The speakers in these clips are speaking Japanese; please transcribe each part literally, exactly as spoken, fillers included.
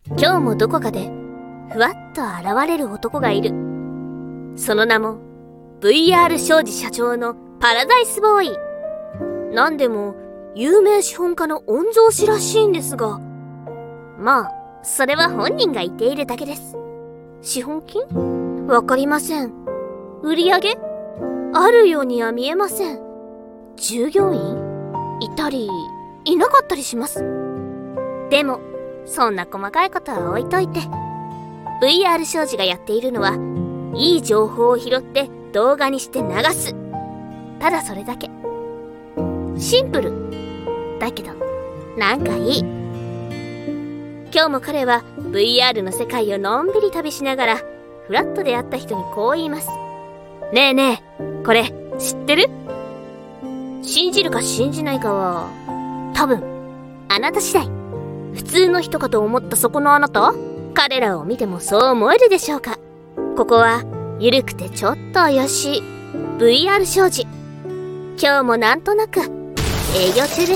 今日もどこかでふわっと現れる男がいる。その名も ブイアール 商事社長のパラダイスボーイ。なんでも有名資本家の御曹司らしいんですが、まあそれは本人が言っているだけです。資本金？わかりません。売り上げ？あるようには見えません。従業員？いたりいなかったりします。でもそんな細かいことは置いといて、 ブイアール 商事がやっているのは、いい情報を拾って動画にして流す。ただそれだけ。シンプルだけどなんかいい。今日も彼は ブイアール の世界をのんびり旅しながら、フラッと出会った人にこう言います。ねえねえ、これ知ってる？信じるか信じないかは多分あなた次第。普通の人かと思ったそこのあなた、彼らを見てもそう思えるでしょうか。ここはゆるくてちょっと怪しい ブイアール 商事。今日もなんとなく営業中です。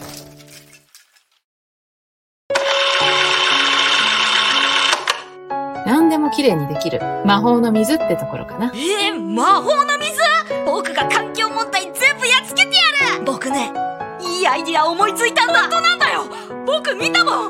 何でも綺麗にできる魔法の水ってところかな。 えー、魔法の水？僕が環境問題全部やっつけてやる。僕ね、いいアイディア思いついたんだ。本当なんだよ、僕見たもん。